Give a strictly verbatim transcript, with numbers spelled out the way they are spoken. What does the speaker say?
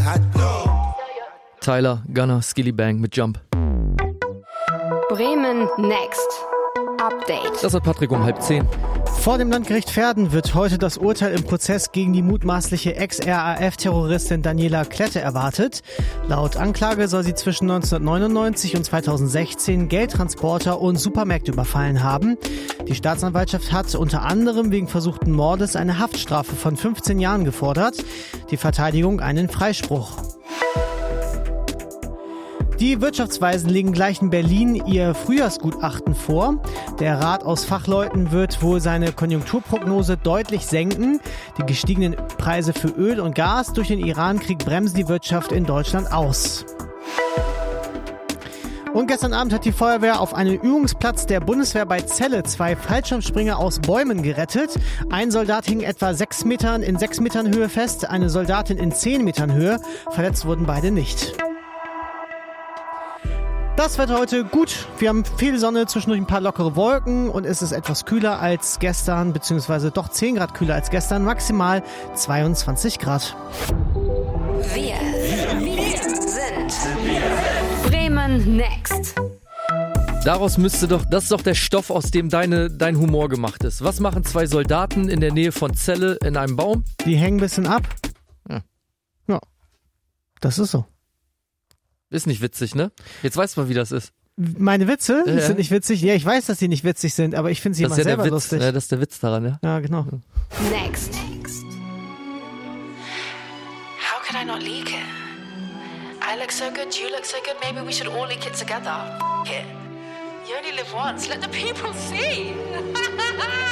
Tyler, Gunner, Skillibang mit Jump. Bremen Next Update. Das hat Patrick um halb zehn. Vor dem Landgericht Verden wird heute das Urteil im Prozess gegen die mutmaßliche Ex-R A F-Terroristin Daniela Klette erwartet. Laut Anklage soll sie zwischen neunzehnhundertneunundneunzig und zweitausendsechzehn Geldtransporter und Supermärkte überfallen haben. Die Staatsanwaltschaft hat unter anderem wegen versuchten Mordes eine Haftstrafe von fünfzehn Jahren gefordert, die Verteidigung einen Freispruch. Die Wirtschaftsweisen legen gleich in Berlin ihr Frühjahrsgutachten vor. Der Rat aus Fachleuten wird wohl seine Konjunkturprognose deutlich senken. Die gestiegenen Preise für Öl und Gas durch den Iran-Krieg bremsen die Wirtschaft in Deutschland aus. Und gestern Abend hat die Feuerwehr auf einem Übungsplatz der Bundeswehr bei Celle zwei Fallschirmspringer aus Bäumen gerettet. Ein Soldat hing etwa sechs Metern in sechs Metern Höhe fest, eine Soldatin in zehn Metern Höhe. Verletzt wurden beide nicht. Das Wetter heute gut. Wir haben viel Sonne, zwischendurch ein paar lockere Wolken und es ist etwas kühler als gestern, beziehungsweise doch zehn Grad kühler als gestern, maximal zweiundzwanzig Grad. Wir, wir sind Bremen Next. Daraus müsste doch, das ist doch der Stoff, aus dem deine, dein Humor gemacht ist. Was machen zwei Soldaten in der Nähe von Celle in einem Baum? Die hängen ein bisschen ab. Ja. Ja, das ist so. Ist nicht witzig, ne? Jetzt weißt du mal, wie das ist. Meine Witze ja, ja. sind nicht witzig. Ja, ich weiß, dass die nicht witzig sind, aber ich finde sie das immer ist ja selber der Witz. lustig. Ja, das ist der Witz daran, ja. Ja, genau. Next. How could I not leak it? I look so good, you look so good, maybe we should all leak it together. F- it. You only live once, let the people see.